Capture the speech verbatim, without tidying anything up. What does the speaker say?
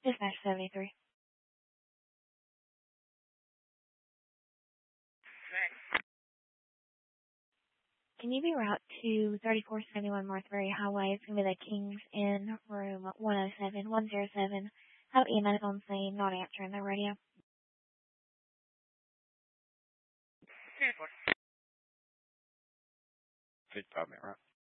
Dispatch seventy-three. Can you be route to thirty-four seventy-one Northbury Highway? It's going to be the Kings Inn, room one oh seven, one oh seven. Have E M S on scene, not answering the radio. fifty-five minute route.